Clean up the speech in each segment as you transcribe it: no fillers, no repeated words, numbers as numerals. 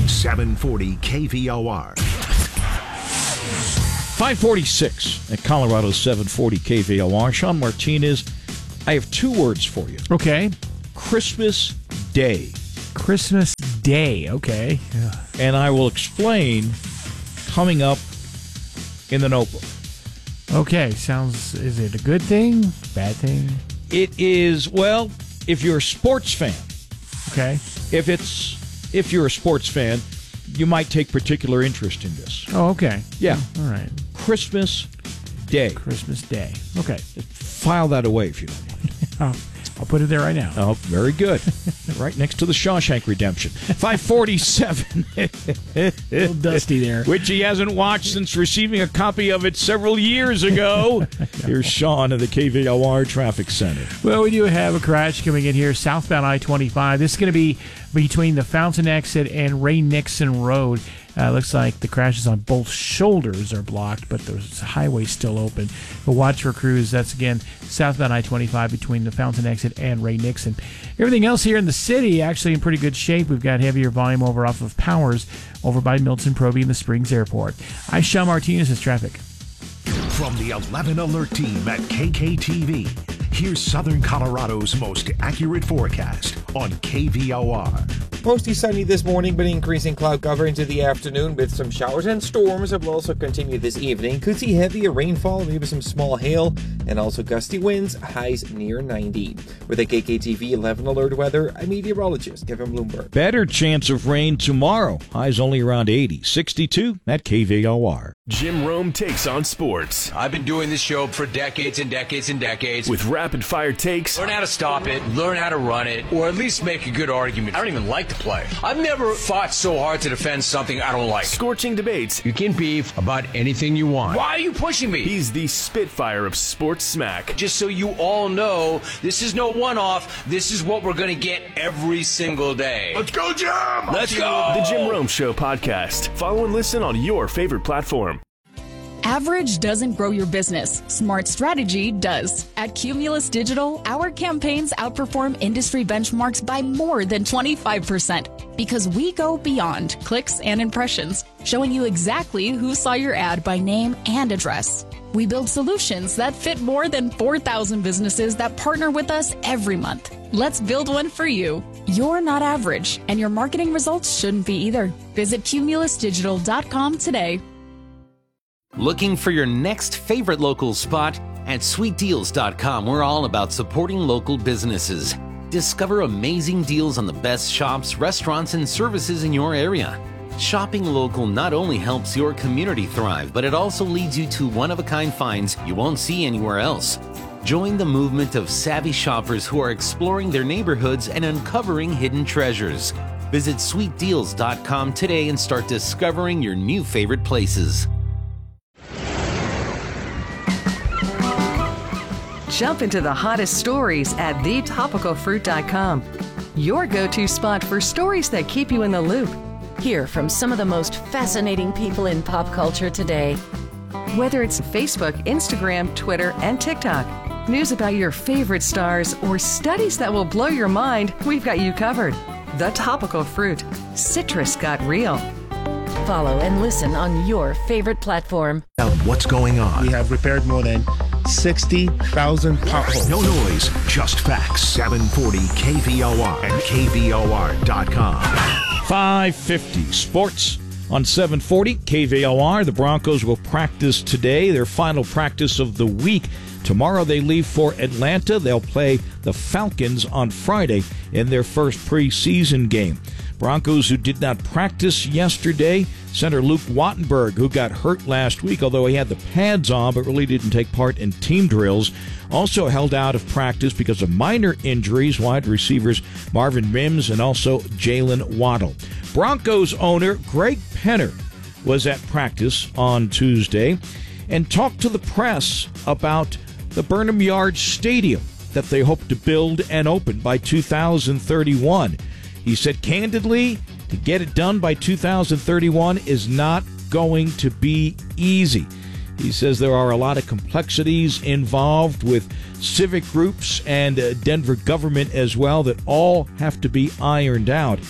740 KVOR. 546 at Colorado 740 KVOR. Sean Martinez, I have two words for you. Okay. Christmas Day. Christmas Day, okay. And I will explain coming up in the notebook. Okay, is it a good thing? Bad thing? It is, well, if you're a sports fan. Okay. If you're a sports fan, you might take particular interest in this. Oh, okay. Yeah. All right. Christmas Day. Christmas Day. Okay. File that away if you don't mind. I'll put it there right now. Oh, very good. Right next to the Shawshank Redemption. 547. A little dusty there. Which he hasn't watched since receiving a copy of it several years ago. Here's Sean of the KVOR Traffic Center. Well, we do have a crash coming in here, southbound I-25. This is going to be between the Fountain exit and Ray Nixon Road. Looks like the crashes on both shoulders are blocked, but the highway's still open. But watch for crews. That's, again, southbound I-25 between the Fountain exit and Ray Nixon. Everything else here in the city actually in pretty good shape. We've got heavier volume over off of Powers over by Milton Proby and the Springs Airport. I'm Sean Martinez. It's traffic. From the 11 Alert Team at KKTV, here's Southern Colorado's most accurate forecast on KVOR. Mostly sunny this morning, but increasing cloud cover into the afternoon with some showers and storms that will also continue this evening. Could see heavier rainfall, maybe some small hail, and also gusty winds, highs near 90. With a KKTV 11 Alert weather, I'm meteorologist Kevin Bloomberg. Better chance of rain tomorrow. Highs only around 80. 62 at KVOR. Jim Rome takes on sports. I've been doing this show for decades and decades and decades. With rapid-fire takes. Learn how to stop it, learn how to run it, or at least make a good argument. I don't even like to play. I've never fought so hard to defend something I don't like. Scorching debates. You can beef about anything you want. Why are you pushing me? He's the Spitfire of sports smack. Just so you all know, this is no one-off. This is what we're going to get every single day. Let's go, Jim! Let's go! The Jim Rome Show podcast. Follow and listen on your favorite platform. Average doesn't grow your business. Smart strategy does. At Cumulus Digital, our campaigns outperform industry benchmarks by more than 25% because we go beyond clicks and impressions, showing you exactly who saw your ad by name and address. We build solutions that fit more than 4,000 businesses that partner with us every month. Let's build one for you. You're not average, and your marketing results shouldn't be either. Visit cumulusdigital.com today. Looking for your next favorite local spot? At sweetdeals.com, we're all about supporting local businesses. Discover amazing deals on the best shops, restaurants, and services in your area. Shopping local not only helps your community thrive, but it also leads you to one-of-a-kind finds you won't see anywhere else. Join the movement of savvy shoppers who are exploring their neighborhoods and uncovering hidden treasures. Visit sweetdeals.com today and start discovering your new favorite places. Jump into the hottest stories at thetopicalfruit.com. Your go-to spot for stories that keep you in the loop. Hear from some of the most fascinating people in pop culture today. Whether it's Facebook, Instagram, Twitter, and TikTok, news about your favorite stars, or studies that will blow your mind, we've got you covered. The Topical Fruit. Citrus got real. Follow and listen on your favorite platform. What's going on? We have repaired more than 60,000 potholes. No noise, just facts. 740 KVOR and KVOR.com. 550 Sports on 740 KVOR. The Broncos will practice today, their final practice of the week. Tomorrow they leave for Atlanta. They'll play the Falcons on Friday in their first preseason game. Broncos, who did not practice yesterday, center Luke Wattenberg, who got hurt last week, although he had the pads on but really didn't take part in team drills, also held out of practice because of minor injuries, wide receivers Marvin Mims and also Jalen Waddle. Broncos owner Greg Penner was at practice on Tuesday and talked to the press about the Burnham Yard Stadium that they hope to build and open by 2031. He said, candidly, to get it done by 2031 is not going to be easy. He says there are a lot of complexities involved with civic groups and Denver government as well that all have to be ironed out.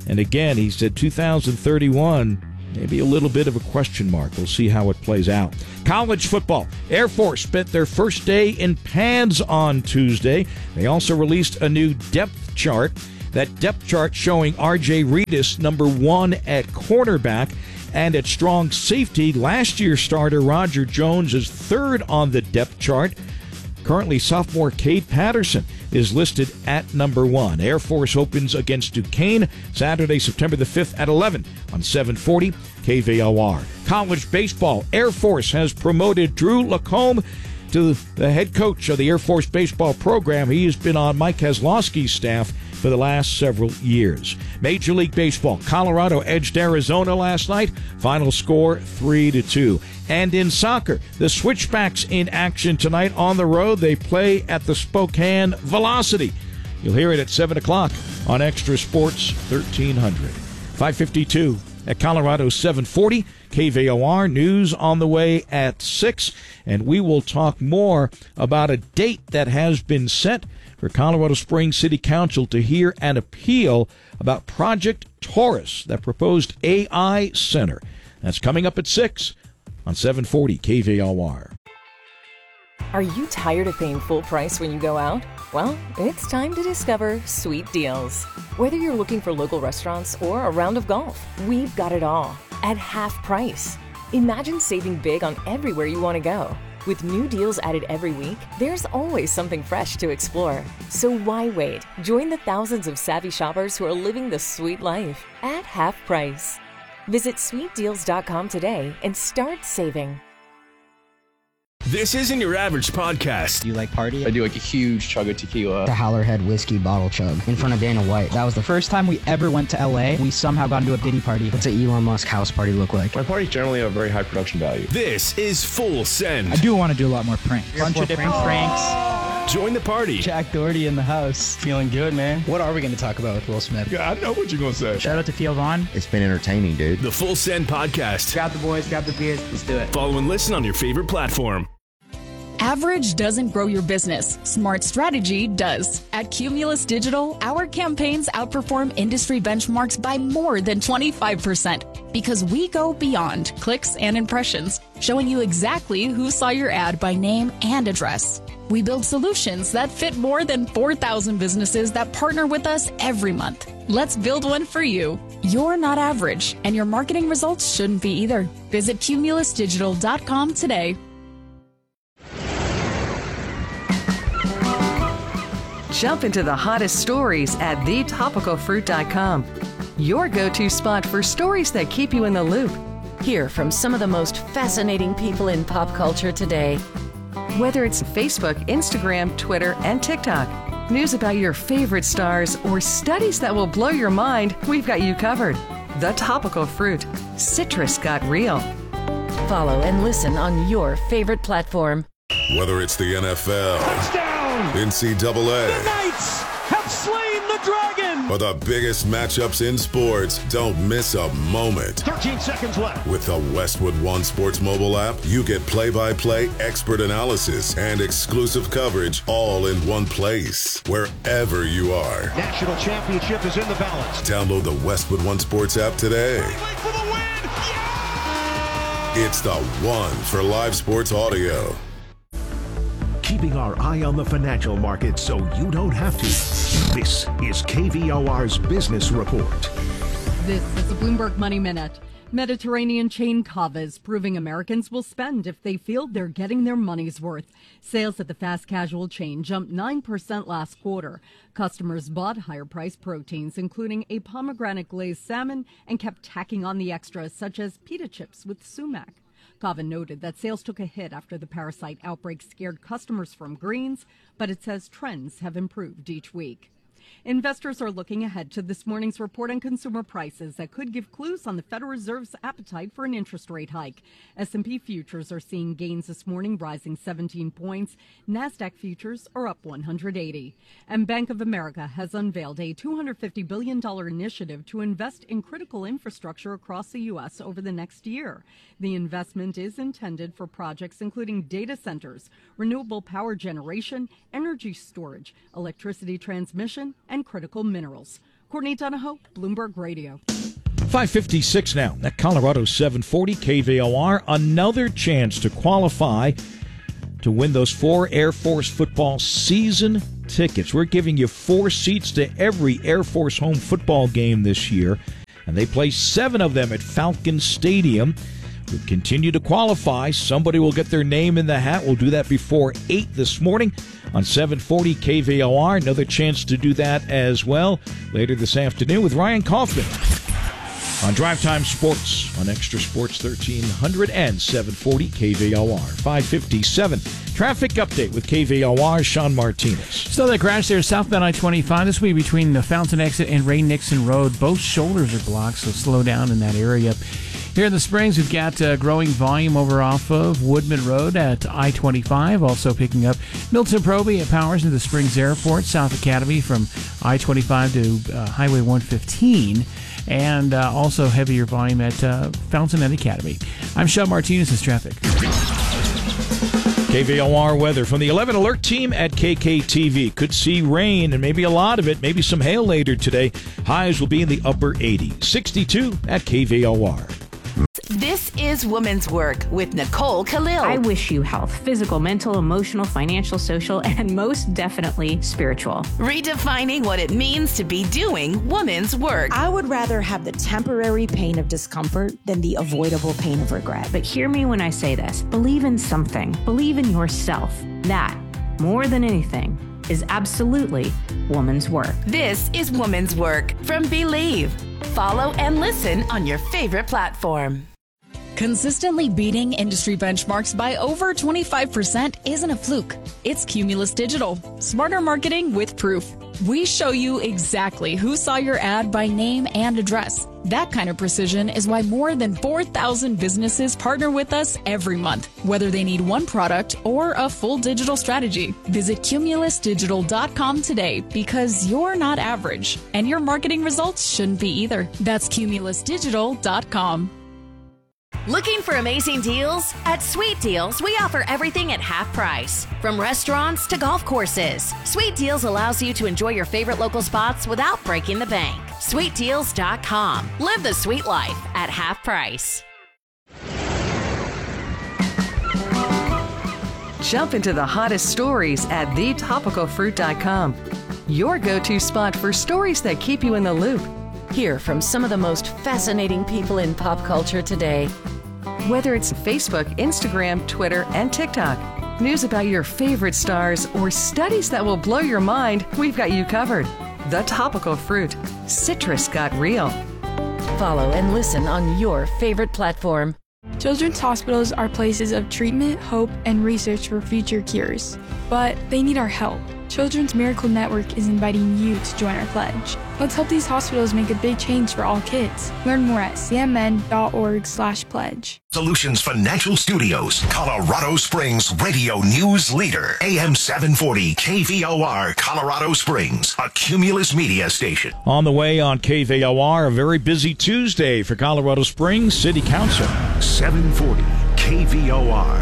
And again, he said 2031, maybe a little bit of a question mark. We'll see how it plays out. College football. Air Force spent their first day in pads on Tuesday. They also released a new depth chart. That depth chart showing R.J. Reedus, number 1 at cornerback, and at strong safety, last year's starter Roger Jones is 3rd on the depth chart. Currently, sophomore Cade Patterson is listed at number 1. Air Force opens against Duquesne Saturday, September the 5th at 11 on 740 KVOR. College baseball. Air Force has promoted Drew Lacombe to the head coach of the Air Force baseball program. He has been on Mike Kozlowski's staff for the last several years. Major League Baseball. Colorado edged Arizona last night. Final score 3-2. And in soccer, the Switchbacks in action tonight on the road. They play at the Spokane Velocity. You'll hear it at 7 o'clock on Extra Sports 1300. 5:52 at Colorado 740. KVOR news on the way at 6. And we will talk more about a date that has been set for Colorado Springs City Council to hear an appeal about Project Taurus, that proposed AI center. That's coming up at 6 on 740 KVOR. Are you tired of paying full price when you go out? Well, it's time to discover Sweet Deals. Whether you're looking for local restaurants or a round of golf, we've got it all at half price. Imagine saving big on everywhere you want to go. With new deals added every week, there's always something fresh to explore. So why wait? Join the thousands of savvy shoppers who are living the sweet life at half price. Visit sweetdeals.com today and start saving. This isn't your average podcast. Do you like party? I do like a huge chug of tequila. The Howlerhead whiskey bottle chug in front of Dana White. That was the first time we ever went to LA. We somehow got into a Diddy party. What's an Elon Musk house party look like? My parties generally have very high production value. This is Full Send. I do want to do a lot more pranks. Bunch of different pranks. Join the party. Jack Doherty in the house. Feeling good, man. What are we going to talk about with Will Smith? Yeah, I know what you're going to say. Shout out to Theo Vaughn. It's been entertaining, dude. The Full Send Podcast. Grab the boys, grab the beers. Let's do it. Follow and listen on your favorite platform. Average doesn't grow your business. Smart strategy does. At Cumulus Digital, our campaigns outperform industry benchmarks by more than 25% because we go beyond clicks and impressions, showing you exactly who saw your ad by name and address. We build solutions that fit more than 4,000 businesses that partner with us every month. Let's build one for you. You're not average, and your marketing results shouldn't be either. Visit cumulusdigital.com today. Jump into the hottest stories at thetopicalfruit.com. Your go-to spot for stories that keep you in the loop. Hear from some of the most fascinating people in pop culture today. Whether it's Facebook, Instagram, Twitter, and TikTok, news about your favorite stars, or studies that will blow your mind, we've got you covered. The Topical Fruit. Citrus got real. Follow and listen on your favorite platform. Whether it's the NFL, touchdown, NCAA, the Knights have slain the dragon, or the biggest matchups in sports, don't miss a moment. 13 seconds left. With the Westwood One Sports mobile app, you get play-by-play expert analysis and exclusive coverage all in one place, wherever you are. National championship is in the balance. Download the Westwood One Sports app today. For the win. Yeah! It's the one for live sports audio. Keeping our eye on the financial markets so you don't have to. This is KVOR's Business Report. This is the Bloomberg Money Minute. Mediterranean chain Cava is proving Americans will spend if they feel they're getting their money's worth. Sales at the fast casual chain jumped 9% last quarter. Customers bought higher-priced proteins, including a pomegranate glazed salmon, and kept tacking on the extras, such as pita chips with sumac. Cava noted that sales took a hit after the parasite outbreak scared customers from greens, but it says trends have improved each week. Investors are looking ahead to this morning's report on consumer prices that could give clues on the Federal Reserve's appetite for an interest rate hike. S&P futures are seeing gains this morning, rising 17 points. NASDAQ futures are up 180. And Bank of America has unveiled a $250 billion initiative to invest in critical infrastructure across the U.S. over the next year. The investment is intended for projects including data centers, renewable power generation, energy storage, electricity transmission, and critical minerals. Courtney Donahoe, Bloomberg Radio. 5:56 now at Colorado 740 KVOR. Another chance to qualify to win those 4 Air Force football season tickets. We're giving you 4 seats to every Air Force home football game this year, and they play 7 of them at Falcon Stadium. We continue to qualify. Somebody will get their name in the hat. We'll do that before 8 this morning on 740 KVOR. Another chance to do that as well later this afternoon with Ryan Kaufman on Drive Time Sports on Extra Sports 1300 and 740 KVOR. 5:57. Traffic update with KVOR, Sean Martinez. Still that crash there, southbound I-25. This will be between the Fountain exit and Ray Nixon Road. Both shoulders are blocked, so slow down in that area. Here in the Springs, we've got growing volume over off of Woodman Road at I-25. Also picking up Milton Proby at Powers into the Springs Airport, South Academy from I-25 to Highway 115. And also heavier volume at Fountain and Academy. I'm Sean Martinez. This is traffic. KVOR weather from the 11 Alert team at KKTV. Could see rain and maybe a lot of it, maybe some hail later today. Highs will be in the upper 80s. 62 at KVOR. This is Women's Work with Nicole Khalil. I wish you health, physical, mental, emotional, financial, social, and most definitely spiritual. Redefining what it means to be doing women's work. I would rather have the temporary pain of discomfort than the avoidable pain of regret. But hear me when I say this. Believe in something. Believe in yourself. That, more than anything, is absolutely woman's work. This is Women's Work from Believe. Follow and listen on your favorite platform. Consistently beating industry benchmarks by over 25% isn't a fluke. It's Cumulus Digital. Smarter marketing with proof. We show you exactly who saw your ad by name and address. That kind of precision is why more than 4,000 businesses partner with us every month, whether they need one product or a full digital strategy. Visit cumulusdigital.com today because you're not average, and your marketing results shouldn't be either. That's cumulusdigital.com. Looking for amazing deals? At Sweet Deals, we offer everything at half price. From restaurants to golf courses, Sweet Deals allows you to enjoy your favorite local spots without breaking the bank. SweetDeals.com. Live the sweet life at half price. Jump into the hottest stories at thetopicalfruit.com. Your go-to spot for stories that keep you in the loop. Hear from some of the most fascinating people in pop culture today. Whether it's Facebook, Instagram, Twitter, and TikTok, news about your favorite stars, or studies that will blow your mind, we've got you covered. The Topical Fruit. Citrus got real. Follow and listen on your favorite platform. Children's hospitals are places of treatment, hope, and research for future cures. But they need our help. Children's Miracle Network is inviting you to join our pledge. Let's help these hospitals make a big change for all kids. Learn more at cmn.org/pledge. Solutions Financial Studios, Colorado Springs radio news leader. AM 740 KVOR, Colorado Springs, a Cumulus media station. On the way on KVOR, a very busy Tuesday for Colorado Springs City Council. 740 KVOR.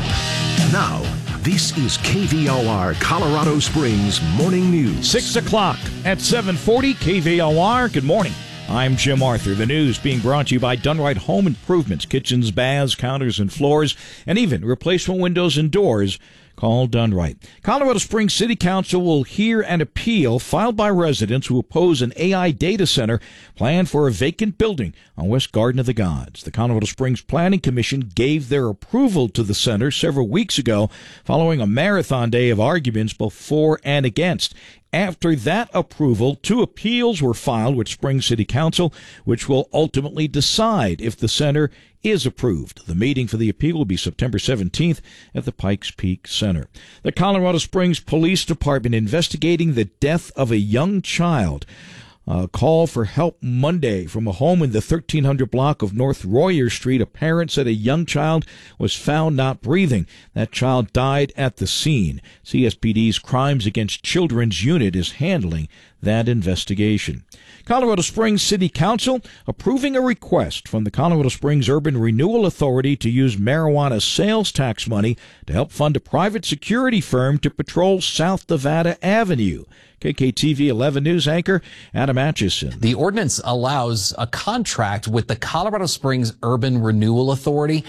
Now, this is KVOR Colorado Springs Morning News. 6 o'clock at 740 KVOR. Good morning. I'm Jim Arthur. The news being brought to you by Dunright Home Improvements. Kitchens, baths, counters, and floors, and even replacement windows and doors. Call Dunright. Colorado Springs City Council will hear an appeal filed by residents who oppose an AI data center planned for a vacant building on West Garden of the Gods. The Colorado Springs Planning Commission gave their approval to the center several weeks ago following a marathon day of arguments both for and against. After that approval, 2 appeals were filed with Springs City Council, which will ultimately decide if the center is approved. The meeting for the appeal will be September 17th at the Pikes Peak Center. The Colorado Springs Police Department investigating the death of a young child. A call for help Monday from a home in the 1300 block of North Royer Street. A parent said a young child was found not breathing. That child died at the scene. CSPD's Crimes Against Children's Unit is handling that investigation. Colorado Springs City Council approving a request from the Colorado Springs Urban Renewal Authority to use marijuana sales tax money to help fund a private security firm to patrol South Nevada Avenue. KKTV 11 News anchor Adam Atchison. The ordinance allows a contract with the Colorado Springs Urban Renewal Authority.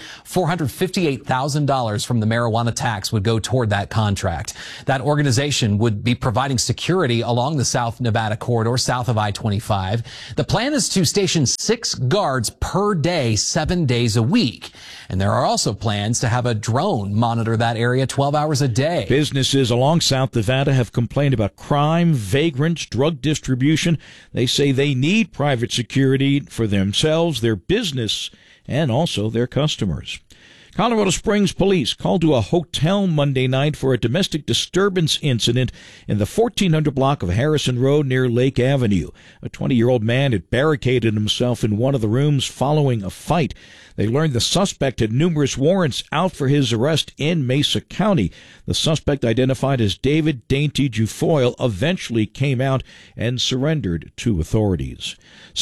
$458,000 from the marijuana tax would go toward that contract. That organization would be providing security along the South Nevada corridor south of I-25. The plan is to station 6 guards per day, 7 days a week. And there are also plans to have a drone monitor that area 12 hours a day. Businesses along South Nevada have complained about crime, vagrants, drug distribution. They say they need private security for themselves, their business, and also their customers. Colorado Springs police called to a hotel Monday night for a domestic disturbance incident in the 1400 block of Harrison Road near Lake Avenue. A 20-year-old man had barricaded himself in one of the rooms following a fight. They learned the suspect had numerous warrants out for his arrest in Mesa County. The suspect, identified as David Dainty Jufoyle, eventually came out and surrendered to authorities.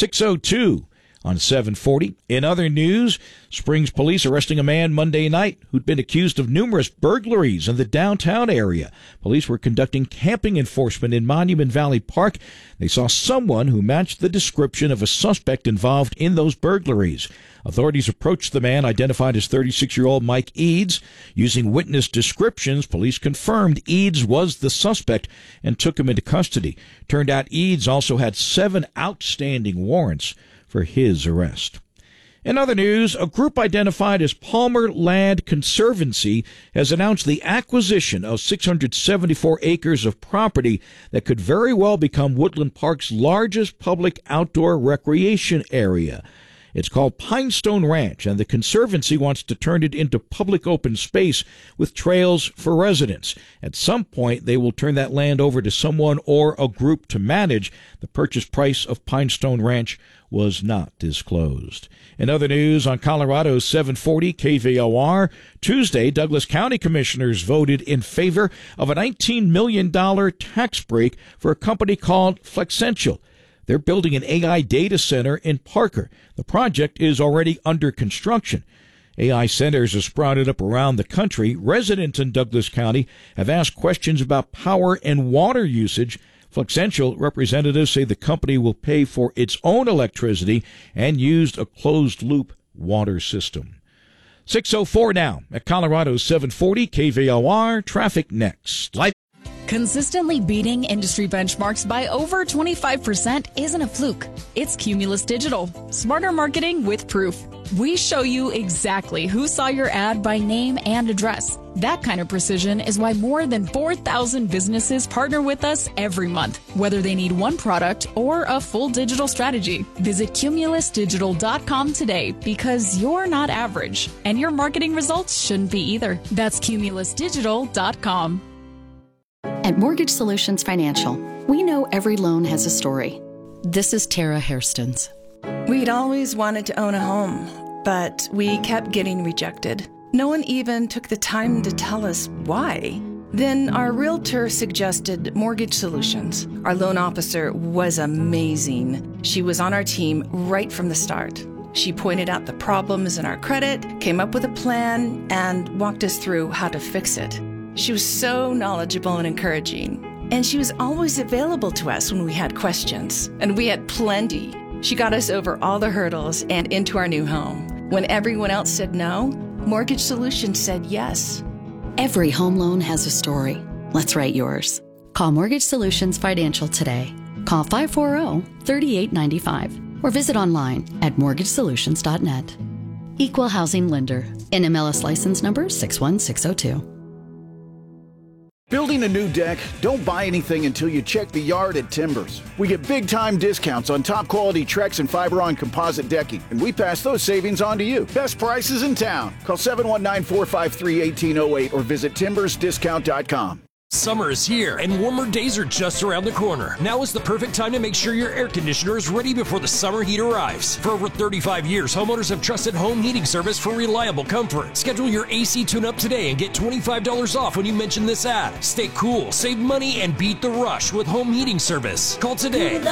6:02 on 740. In other news, Springs police arresting a man Monday night who'd been accused of numerous burglaries in the downtown area. Police were conducting camping enforcement in Monument Valley Park. They saw someone who matched the description of a suspect involved in those burglaries. Authorities approached the man, identified as 36-year-old Mike Eads. Using witness descriptions, police confirmed Eads was the suspect and took him into custody. Turned out Eads also had 7 outstanding warrants for his arrest. In other news, a group identified as Palmer Land Conservancy has announced the acquisition of 674 acres of property that could very well become Woodland Park's largest public outdoor recreation area. It's called Pinestone Ranch, and the Conservancy wants to turn it into public open space with trails for residents. At some point, they will turn that land over to someone or a group to manage. The purchase price of Pinestone Ranch was not disclosed. In other news, on Colorado's 740 KVOR, Tuesday, Douglas County commissioners voted in favor of a $19 million tax break for a company called Flexential. They're building an AI data center in Parker. The project is already under construction. AI centers have sprouted up around the country. Residents in Douglas County have asked questions about power and water usage. Flexential representatives say the company will pay for its own electricity and use a closed-loop water system. 6:04 now at Colorado's 740 KVOR. Traffic next. Consistently beating industry benchmarks by over 25% isn't a fluke. It's Cumulus Digital. Smarter marketing with proof. We show you exactly who saw your ad by name and address. That kind of precision is why more than 4,000 businesses partner with us every month, whether they need one product or a full digital strategy. Visit cumulusdigital.com today, because you're not average, and your marketing results shouldn't be either. That's cumulusdigital.com. At Mortgage Solutions Financial, we know every loan has a story. This is Tara Hairstons. We'd always wanted to own a home, but we kept getting rejected. No one even took the time to tell us why. Then our realtor suggested Mortgage Solutions. Our loan officer was amazing. She was on our team right from the start. She pointed out the problems in our credit, came up with a plan, and walked us through how to fix it. She was so knowledgeable and encouraging. And she was always available to us when we had questions. And we had plenty. She got us over all the hurdles and into our new home. When everyone else said no, Mortgage Solutions said yes. Every home loan has a story. Let's write yours. Call Mortgage Solutions Financial today. Call 540-3895 or visit online at mortgagesolutions.net. Equal Housing Lender. NMLS license number 61602. Building a new deck? Don't buy anything until you check the yard at Timbers. We get big-time discounts on top-quality Trex and Fiberon composite decking, and we pass those savings on to you. Best prices in town. Call 719-453-1808 or visit timbersdiscount.com. Summer is here, and warmer days are just around the corner. Now is the perfect time to make sure your air conditioner is ready before the summer heat arrives. For over 35 years, homeowners have trusted Home Heating Service for reliable comfort. Schedule your AC tune-up today and get $25 off when you mention this ad. Stay cool, save money, and beat the rush with Home Heating Service. Call today.